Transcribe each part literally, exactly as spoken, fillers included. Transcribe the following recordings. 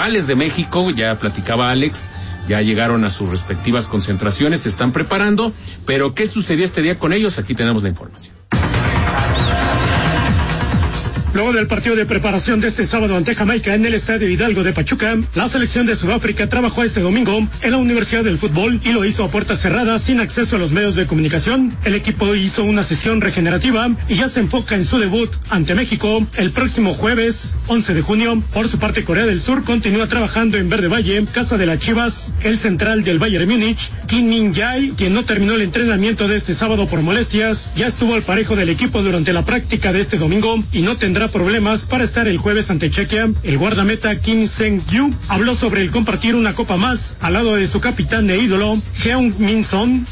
rivales de México, ya platicaba Alex, ya llegaron a sus respectivas concentraciones, se están preparando, pero ¿qué sucedió este día con ellos? Aquí tenemos la información. Luego del partido de preparación de este sábado ante Jamaica en el Estadio Hidalgo de Pachuca, la selección de Sudáfrica trabajó este domingo en la Universidad del Fútbol y lo hizo a puertas cerradas sin acceso a los medios de comunicación. El equipo hizo una sesión regenerativa y ya se enfoca en su debut ante México el próximo jueves once de junio. Por su parte, Corea del Sur continúa trabajando en Verde Valle, casa de las Chivas. El central del Bayern Múnich, Kim Min-jae, quien no terminó el entrenamiento de este sábado por molestias, ya estuvo al parejo del equipo durante la práctica de este domingo y no tendrá problemas para estar el jueves ante Chequia. El guardameta Kim Seung-yu habló sobre el compartir una copa más al lado de su capitán e ídolo Heung Min Son.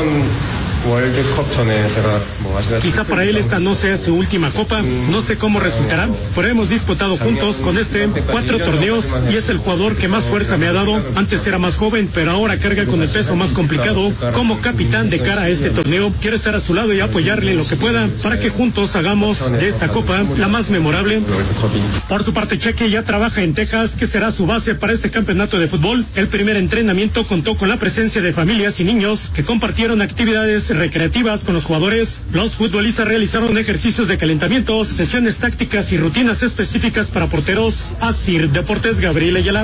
Quizá para él esta no sea su última copa, no sé cómo resultará, pero hemos disputado juntos con este cuatro torneos y es el jugador que más fuerza me ha dado. Antes era más joven, pero ahora carga con el peso más complicado. Como capitán de cara a este torneo, quiero estar a su lado y apoyarle lo que pueda para que juntos hagamos de esta copa la más memorable. Por su parte, Cheque ya trabaja en Texas, que será su base para este campeonato de fútbol. El primer entrenamiento contó con la presencia de familias y niños que compartieron actividades recreativas con los jugadores. Los futbolistas realizaron ejercicios de calentamiento, sesiones tácticas y rutinas específicas para porteros. Asir Deportes, Gabriel Ayala.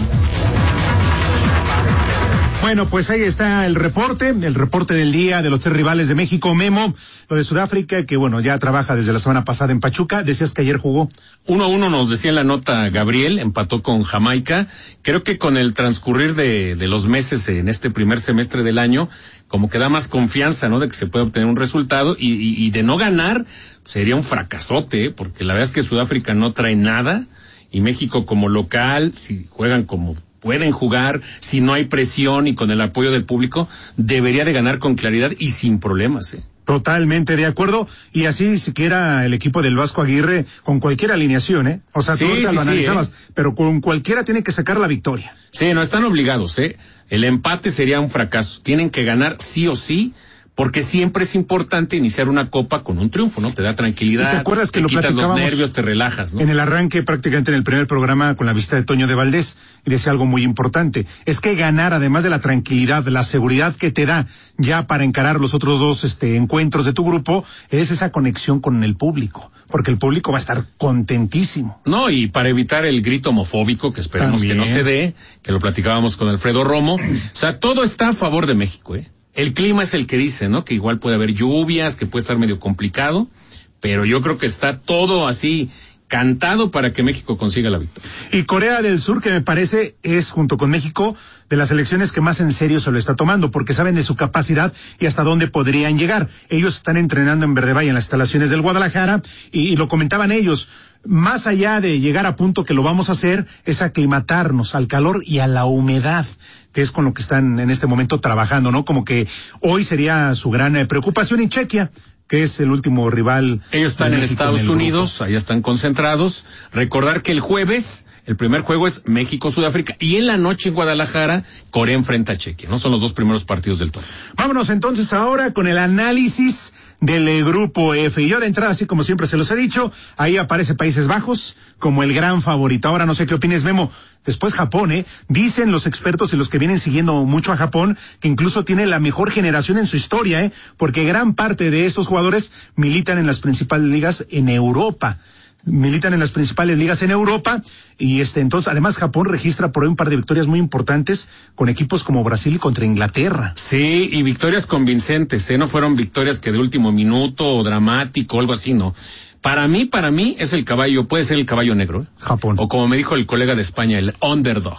Bueno, pues ahí está el reporte, el reporte del día de los tres rivales de México. Memo, lo de Sudáfrica, que bueno, ya trabaja desde la semana pasada en Pachuca. Decías que ayer jugó. Uno a uno nos decía en la nota Gabriel, empató con Jamaica. Creo que con el transcurrir de, de los meses en este primer semestre del año, como que da más confianza, ¿no? De que se puede obtener un resultado y, y, y de no ganar sería un fracasote, ¿eh? Porque la verdad es que Sudáfrica no trae nada y México como local, si juegan como pueden jugar, si no hay presión y con el apoyo del público, debería de ganar con claridad y sin problemas, ¿eh? Totalmente de acuerdo, y así siquiera el equipo del Vasco Aguirre con cualquier alineación, ¿eh? O sea, sí, tú ahorita sí, lo analizabas, sí, ¿eh? Pero con cualquiera tiene que sacar la victoria. Sí, no están obligados, ¿eh? El empate sería un fracaso, tienen que ganar sí o sí, porque siempre es importante iniciar una copa con un triunfo, ¿no? Te da tranquilidad, ¿te acuerdas que te lo quitas los platicábamos nervios, te relajas, ¿no? En el arranque, prácticamente en el primer programa, con la visita de Toño de Valdés, y decía algo muy importante, es que ganar, además de la tranquilidad, la seguridad que te da ya para encarar los otros dos este encuentros de tu grupo, es esa conexión con el público, porque el público va a estar contentísimo. No, y para evitar el grito homofóbico, que esperamos También. que no se dé, que lo platicábamos con Alfredo Romo, o sea, todo está a favor de México, ¿eh? El clima es el que dice, ¿no? Que igual puede haber lluvias, que puede estar medio complicado, pero yo creo que está todo así cantado para que México consiga la victoria. Y Corea del Sur, que me parece es, junto con México, de las selecciones que más en serio se lo está tomando, porque saben de su capacidad y hasta dónde podrían llegar. Ellos están entrenando en Verde Valle, en las instalaciones del Guadalajara, y, y lo comentaban ellos, más allá de llegar a punto que lo vamos a hacer, es aclimatarnos al calor y a la humedad, que es con lo que están en este momento trabajando, ¿no? Como que hoy sería su gran eh, preocupación. Y Chequia, que es el último rival. Ellos están en Estados en Unidos, grupo. Allá están concentrados. Recordar que el jueves, el primer juego es México-Sudáfrica, y en la noche en Guadalajara, Corea enfrenta a Chequia, ¿no? Son los dos primeros partidos del torneo. Vámonos entonces ahora con el análisis del eh, grupo F. Y yo de entrada, así como siempre se los he dicho, ahí aparece Países Bajos como el gran favorito. Ahora no sé qué opines, Memo. Después Japón, ¿eh? Dicen los expertos y los que vienen siguiendo mucho a Japón, que incluso tiene la mejor generación en su historia, ¿eh? Porque gran parte de estos jugadores militan en las principales ligas en Europa. Militan en las principales ligas en Europa, y este entonces además Japón registra por ahí un par de victorias muy importantes con equipos como Brasil y contra Inglaterra. Sí, y victorias convincentes, ¿eh? No fueron victorias que de último minuto o dramático o algo así, no. Para mí, para mí es el caballo, puede ser el caballo negro, ¿eh? Japón. O como me dijo el colega de España, el underdog.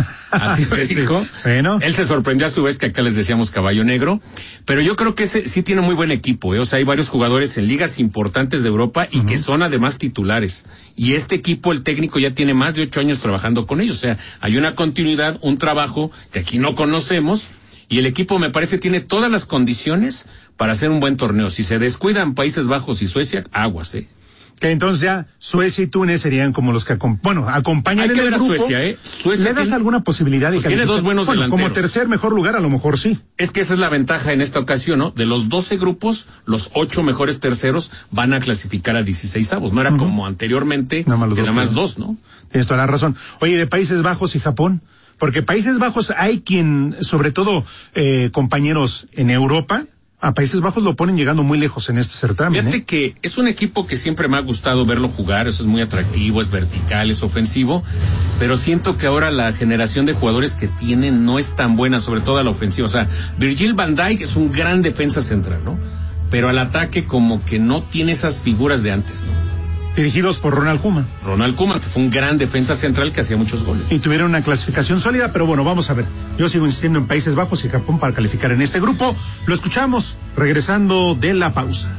Así me dijo. Sí. Bueno. Él se sorprendió a su vez que acá les decíamos caballo negro, pero yo creo que ese sí tiene muy buen equipo, ¿eh? O sea, hay varios jugadores en ligas importantes de Europa y uh-huh. que son además titulares. Y este equipo, el técnico ya tiene más de ocho años trabajando con ellos. O sea, hay una continuidad, un trabajo que aquí no conocemos. Y el equipo, me parece, tiene todas las condiciones para hacer un buen torneo. Si se descuidan Países Bajos y Suecia, aguas, ¿eh? Que entonces ya Suecia y Túnez serían como los que acom- bueno, acompañan Hay que en el ver a grupo. Suecia, ¿eh? Suecia ¿Le das tiene, alguna posibilidad de pues tiene calificar? dos buenos Bueno, delanteros. como tercer mejor lugar a lo mejor sí. Es que esa es la ventaja en esta ocasión, ¿no? De los doce grupos, los ocho mejores terceros van a clasificar a dieciseisavos. No era uh-huh. como anteriormente, nada más, que nada más dos, ¿no? Tienes toda la razón. Oye, de Países Bajos y Japón, porque Países Bajos hay quien, sobre todo eh, compañeros en Europa, a Países Bajos lo ponen llegando muy lejos en este certamen. Fíjate ¿eh? que es un equipo que siempre me ha gustado verlo jugar, eso es muy atractivo, es vertical, es ofensivo, pero siento que ahora la generación de jugadores que tienen no es tan buena, sobre todo a la ofensiva. O sea, Virgil van Dijk es un gran defensa central, ¿no? Pero al ataque como que no tiene esas figuras de antes, ¿no? Dirigidos por Ronald Koeman. Ronald Koeman, que fue un gran defensa central que hacía muchos goles. Y tuvieron una clasificación sólida, pero bueno, vamos a ver. Yo sigo insistiendo en Países Bajos y Japón para calificar en este grupo. Lo escuchamos regresando de la pausa.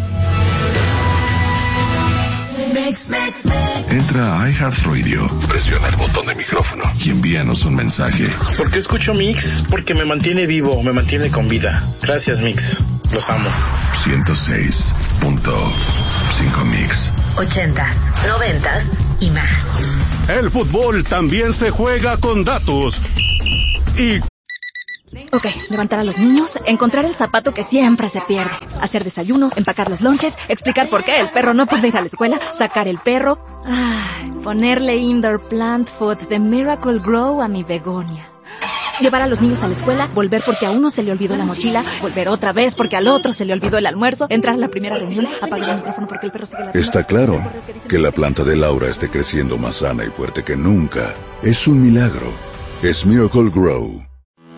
Entra a iHeartRadio, presiona el botón de micrófono y envíanos un mensaje. ¿Por qué escucho Mix? Porque me mantiene vivo, me mantiene con vida. Gracias, Mix. Los amo. ciento seis punto cinco Mix. Ochentas, noventas y más. El fútbol también se juega con datos. Y... Ok, levantar a los niños, encontrar el zapato que siempre se pierde, hacer desayunos, empacar los lonches, explicar por qué el perro no puede ir a la escuela, sacar el perro, ay, ponerle indoor plant food de Miracle Grow a mi begonia. Llevar a los niños a la escuela, volver porque a uno se le olvidó la mochila, volver otra vez porque al otro se le olvidó el almuerzo, entrar a la primera reunión, apagar el micrófono porque el perro sigue ladrando. Está claro que la planta de Laura esté creciendo más sana y fuerte que nunca. Es un milagro. Es Miracle Grow.